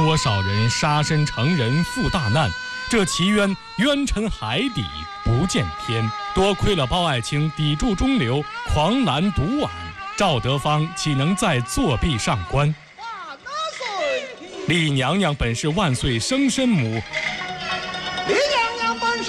多少人杀身成仁负大难，这奇冤冤沉海底不见天。多亏了包爱卿砥柱中流，狂澜独挽，赵德芳岂能再作壁上观？李娘娘本是万岁生身母，